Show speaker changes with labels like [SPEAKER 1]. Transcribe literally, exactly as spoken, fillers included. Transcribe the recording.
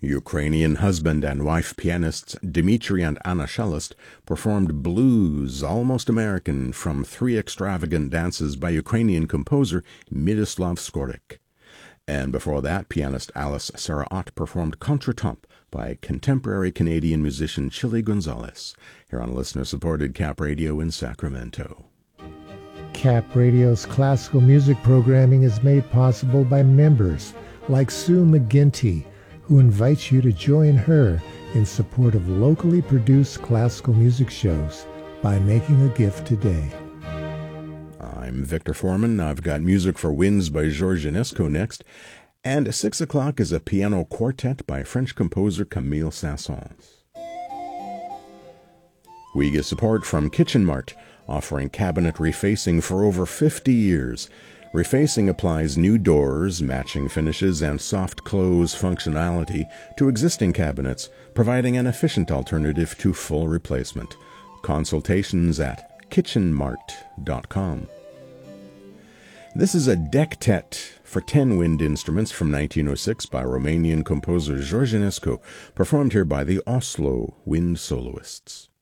[SPEAKER 1] Ukrainian husband and wife pianists Dmitry and Anna Shelest performed Blues, Almost American, from three extravagant dances by Ukrainian composer Miroslav Skorik. And before that, pianist Alice Sarah-Ott performed Contretemps by contemporary Canadian musician Chili Gonzalez, here on listener-supported Cap Radio in Sacramento.
[SPEAKER 2] Cap Radio's classical music programming is made possible by members like Sue McGinty, who invites you to join her in support of locally produced classical music shows by making a gift today.
[SPEAKER 1] I'm Victor Foreman. I've got music for Winds by Georges Enesco next, and at six o'clock is a piano quartet by French composer Camille Saint-Saëns. We get support from Kitchen Mart, offering cabinet refacing for over fifty years. Refacing applies new doors, matching finishes, and soft close functionality to existing cabinets, providing an efficient alternative to full replacement. Consultations at kitchen mart dot com. This is a dectet for ten wind instruments from nineteen oh six by Romanian composer Georges Enesco, performed here by the Oslo Wind Soloists.